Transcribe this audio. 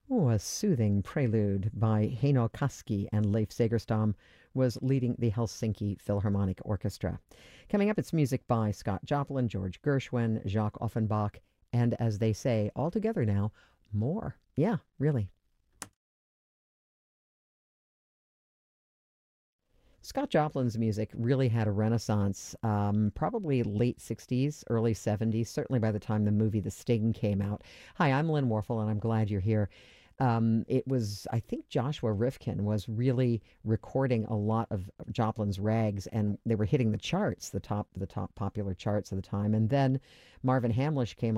Oh, a soothing prelude by Heino Kaski and Leif Segerstam was leading the Helsinki Philharmonic Orchestra. Coming up, it's music by Scott Joplin, George Gershwin, Jacques Offenbach, and as they say, all together now, more. Yeah, really. Scott Joplin's music really had a renaissance, probably late 60s, early 70s, certainly by the time the movie The Sting came out. Hi, I'm Lynn Warfel, and I'm glad you're here. It was, I think Joshua Rifkin was really recording a lot of Joplin's rags, and they were hitting the charts, the top popular charts of the time. And then Marvin Hamlish came